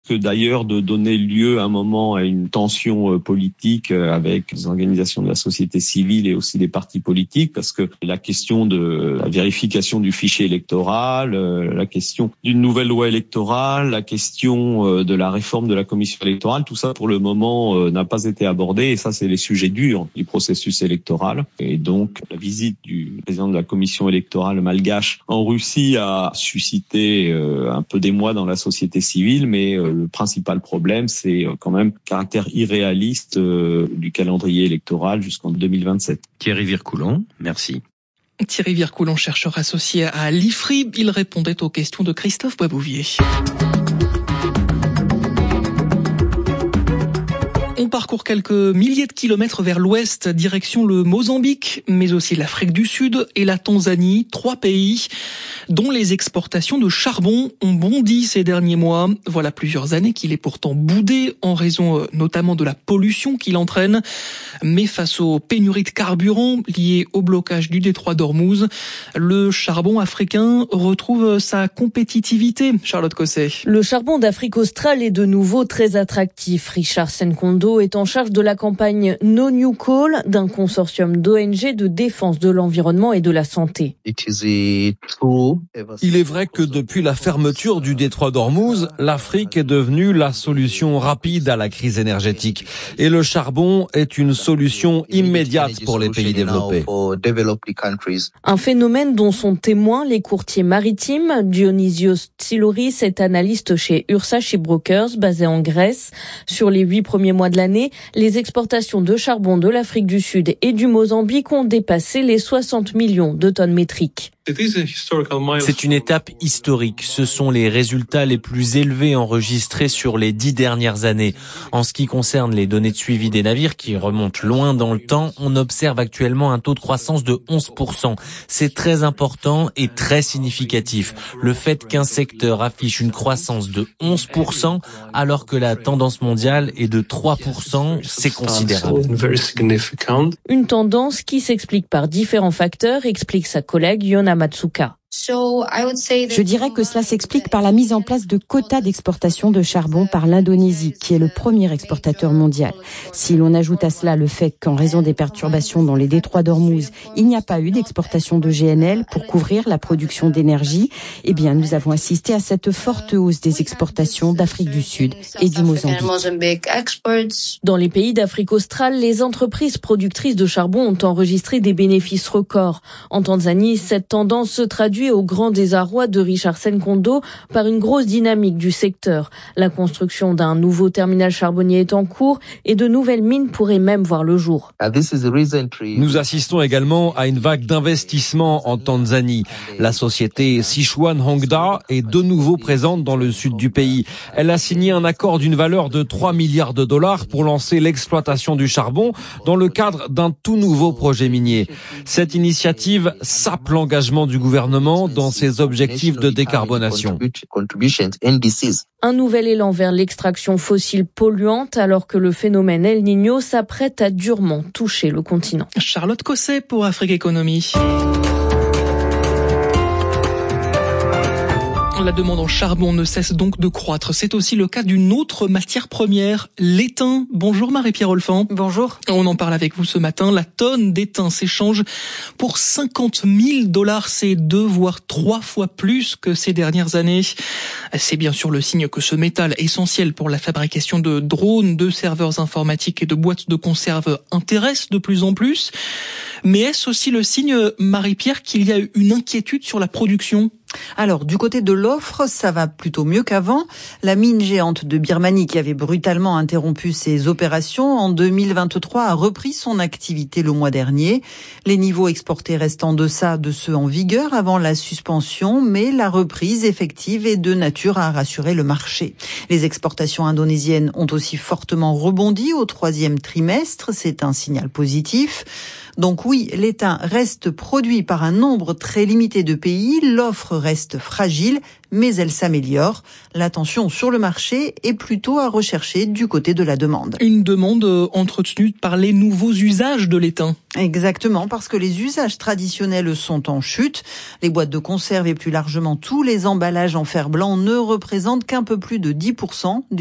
que d'ailleurs de donner lieu à un moment à une tension politique avec les organisations de la société civile et aussi des partis politiques, parce que la question de la vérification du fichier électoral, la question d'une nouvelle loi électorale, la question de la réforme de la commission électorale, tout ça pour le moment n'a pas été abordé, et ça c'est les sujets durs du processus électoral. Et donc la visite du président de la commission électorale malgache en Russie a suscité un peu d'émoi dans la société civile, mais le principal problème, c'est quand même le caractère irréaliste du calendrier électoral jusqu'en 2027. Thierry Vircoulon, merci. Thierry Vircoulon, chercheur associé à l'IFRI, il répondait aux questions de Christophe Boisbouvier. On parcourt quelques milliers de kilomètres vers l'ouest, direction le Mozambique, mais aussi l'Afrique du Sud et la Tanzanie, 3 pays dont les exportations de charbon ont bondi ces derniers mois. Voilà plusieurs années qu'il est pourtant boudé en raison notamment de la pollution qu'il entraîne. Mais face aux pénuries de carburant liées au blocage du détroit d'Ormuz, le charbon africain retrouve sa compétitivité. Charlotte Cosset. Le charbon d'Afrique australe est de nouveau très attractif. Richard Senkondo est en charge de la campagne No New Coal d'un consortium d'ONG de défense de l'environnement et de la santé. Il est vrai que depuis la fermeture du détroit d'Ormuz, l'Afrique est devenue la solution rapide à la crise énergétique. Et le charbon est une solution immédiate pour les pays développés. Un phénomène dont sont témoins les courtiers maritimes. Dionysios Tsilouris est analyste chez Ursa Shipbrokers, basé en Grèce. Sur les 8 premiers mois de l'année, les exportations de charbon de l'Afrique du Sud et du Mozambique ont dépassé les 60 millions de tonnes métriques. C'est une étape historique. Ce sont les résultats les plus élevés enregistrés sur les 10 dernières années. En ce qui concerne les données de suivi des navires qui remontent loin dans le temps, on observe actuellement un taux de croissance de 11%. C'est très important et très significatif. Le fait qu'un secteur affiche une croissance de 11% alors que la tendance mondiale est de 3%, c'est considérable. Une tendance qui s'explique par différents facteurs, explique sa collègue Yona Matsuka. Je dirais que cela s'explique par la mise en place de quotas d'exportation de charbon par l'Indonésie, qui est le premier exportateur mondial. Si l'on ajoute à cela le fait qu'en raison des perturbations dans les détroits d'Ormuz, il n'y a pas eu d'exportation de GNL pour couvrir la production d'énergie, eh bien nous avons assisté à cette forte hausse des exportations d'Afrique du Sud et du Mozambique. Dans les pays d'Afrique australe, les entreprises productrices de charbon ont enregistré des bénéfices records. En Tanzanie, cette tendance se traduit au grand désarroi de Richard Senkondo par une grosse dynamique du secteur. La construction d'un nouveau terminal charbonnier est en cours et de nouvelles mines pourraient même voir le jour. Nous assistons également à une vague d'investissement en Tanzanie. La société Sichuan Hongda est de nouveau présente dans le sud du pays. Elle a signé un accord d'une valeur de 3 milliards de dollars pour lancer l'exploitation du charbon dans le cadre d'un tout nouveau projet minier. Cette initiative sape l'engagement du gouvernement dans ses objectifs de décarbonation. Un nouvel élan vers l'extraction fossile polluante alors que le phénomène El Niño s'apprête à durement toucher le continent. Charlotte Cosset pour Afrique Économie. La demande en charbon ne cesse donc de croître. C'est aussi le cas d'une autre matière première, l'étain. Bonjour Marie-Pierre Olfan. Bonjour. On en parle avec vous ce matin. La tonne d'étain s'échange pour $50 000. C'est 2 voire 3 fois plus que ces dernières années. C'est bien sûr le signe que ce métal essentiel pour la fabrication de drones, de serveurs informatiques et de boîtes de conserve intéresse de plus en plus. Mais est-ce aussi le signe, Marie-Pierre, qu'il y a une inquiétude sur la production ? Alors, du côté de l'offre, ça va plutôt mieux qu'avant. La mine géante de Birmanie, qui avait brutalement interrompu ses opérations en 2023, a repris son activité le mois dernier. Les niveaux exportés restent en deçà de ceux en vigueur avant la suspension, mais la reprise effective est de nature à rassurer le marché. Les exportations indonésiennes ont aussi fortement rebondi au 3e trimestre. C'est un signal positif. Donc oui, l'étain reste produit par un nombre très limité de pays, l'offre reste fragile, mais elle s'améliore. La tension sur le marché est plutôt à rechercher du côté de la demande. Une demande entretenue par les nouveaux usages de l'étain. Exactement, parce que les usages traditionnels sont en chute. Les boîtes de conserve et plus largement tous les emballages en fer blanc ne représentent qu'un peu plus de 10%